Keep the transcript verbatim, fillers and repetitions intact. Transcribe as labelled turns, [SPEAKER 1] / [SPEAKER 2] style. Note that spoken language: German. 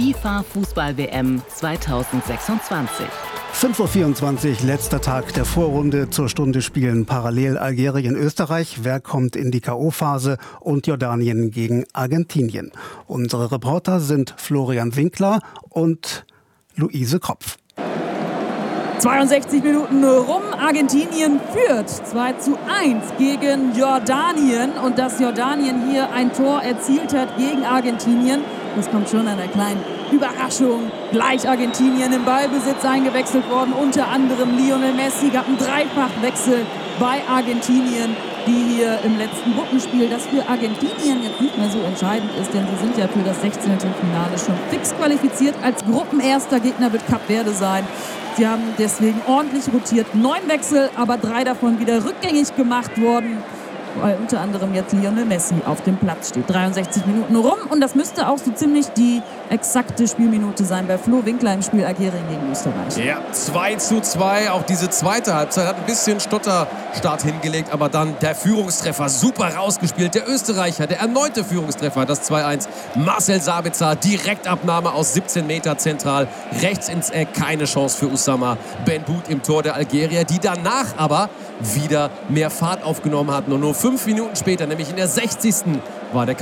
[SPEAKER 1] FIFA-Fußball-W M zweitausendsechsundzwanzig.
[SPEAKER 2] fünf Uhr vierundzwanzig, letzter Tag der Vorrunde. Zur Stunde spielen parallel Algerien, Österreich. Wer kommt in die K O-Phase? Und Jordanien gegen Argentinien. Unsere Reporter sind Florian Winkler und Luise Kropf.
[SPEAKER 3] zweiundsechzig Minuten rum. Argentinien führt zwei zu eins gegen Jordanien. Und dass Jordanien hier ein Tor erzielt hat gegen Argentinien, das kommt schon einer kleinen Überraschung. Gleich Argentinien im Ballbesitz eingewechselt worden. Unter anderem Lionel Messi gab einen Dreifachwechsel bei Argentinien, die hier im letzten Gruppenspiel, das für Argentinien jetzt nicht mehr so entscheidend ist, denn sie sind ja für das sechzehnte Finale schon fix qualifiziert. Als Gruppenerster Gegner wird Kap Verde sein. Sie haben deswegen ordentlich rotiert. Neun Wechsel, aber drei davon wieder rückgängig gemacht worden, weil unter anderem jetzt Lionel Messi auf dem Platz steht. dreiundsechzig Minuten rum und das müsste auch so ziemlich die exakte Spielminute sein bei Flo Winkler im Spiel Algerien gegen Österreich.
[SPEAKER 4] Ja, zwei zu zwei. Auch diese zweite Halbzeit hat ein bisschen Stotterstart hingelegt, aber dann der Führungstreffer super rausgespielt. Der Österreicher, der erneute Führungstreffer, das zwei eins. Marcel Sabitzer, Direktabnahme aus siebzehn Meter zentral. Rechts ins Eck, keine Chance für Oussama Benbout im Tor der Algerier, die danach aber wieder mehr Fahrt aufgenommen hatten. Und nur fünf Minuten später, nämlich in der sechzigsten war der